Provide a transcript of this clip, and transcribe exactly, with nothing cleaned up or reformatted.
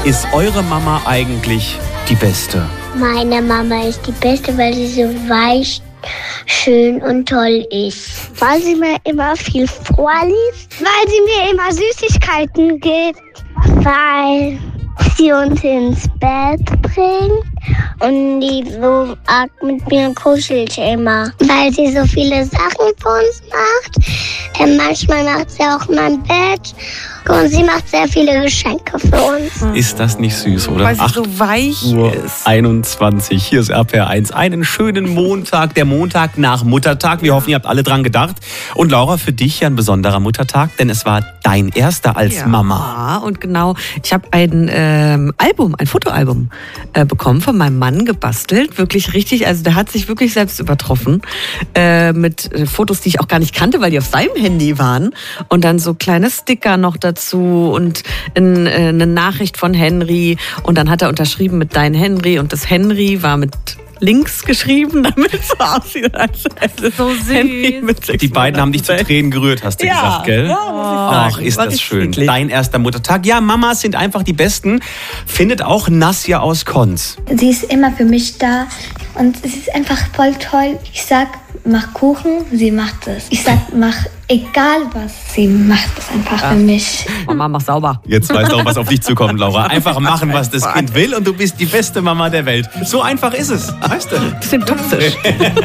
ist eure Mama eigentlich die Beste? Meine Mama ist die Beste, weil sie so weich, schön und toll ist. Weil sie mir immer viel vorliest. Weil sie mir immer Süßigkeiten gibt. Weil sie uns ins Bett bringt. Und die so arg mit mir kuschelt immer. Weil sie so viele Sachen für uns macht. Denn manchmal macht sie auch mein Bett. Und sie macht sehr viele Geschenke für uns. Ist das nicht süß, oder? Weil sie so weich ist. einundzwanzig, hier ist R P R eins. Einen schönen Montag, der Montag nach Muttertag. Wir hoffen, ihr habt alle dran gedacht. Und Laura, für dich ja ein besonderer Muttertag, denn es war dein erster als Ja, Mama. und genau, ich habe ein ähm, Album, ein Fotoalbum äh, bekommen von meinem Mann gebastelt. Wirklich richtig, also der hat sich wirklich selbst übertroffen. Äh, mit äh, Fotos, die ich auch gar nicht kannte, weil die auf seinem Handy waren. Und dann so kleine Sticker noch dazu und in, äh, eine Nachricht von Henry. Und dann hat er unterschrieben mit Dein Henry. Und das Henry war mit links geschrieben, damit es so aussieht, als hätte So süß. Henry mit sechs Die beiden haben dich zu Monaten. Tränen gerührt, hast du Ja, gesagt, gell? ja, muss ich sagen. Ach, ist War das richtig schön. niedlich. Dein erster Muttertag. Ja, Mamas sind einfach die Besten. Findet auch Nasja aus Konz. Sie ist immer für mich da und es ist einfach voll toll. Ich sag, mach Kuchen, sie macht es. Ich sag, mach egal was, sie macht es einfach für mich. Mama, mach sauber. Jetzt weißt du auch, was auf dich zukommt, Laura. Einfach machen, was das Kind will und du bist die beste Mama der Welt. So einfach ist es, weißt du? Bisschen toxisch.